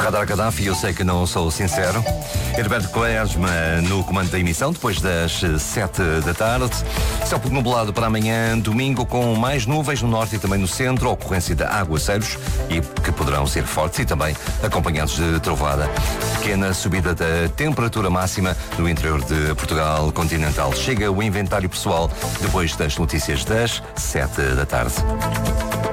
Radar Gaddafi, eu sei que não sou sincero. Herberto Quaresma no comando da emissão, depois das 7 da tarde. Céu pouco nublado para amanhã, domingo, com mais nuvens no norte e também no centro, ocorrência de aguaceiros e que poderão ser fortes e também acompanhados de trovada. Pequena subida da temperatura máxima no interior de Portugal continental. Chega o inventário pessoal depois das notícias das 7 da tarde.